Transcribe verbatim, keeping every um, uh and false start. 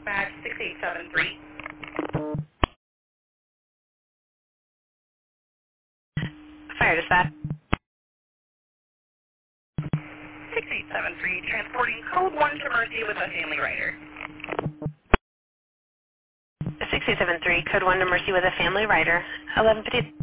dispatch six eight seven three. Fire dispatch. six eight seven three, transporting code one to Mercy with a family rider. six eight seven three, code one to Mercy with a family rider. eleven fifty.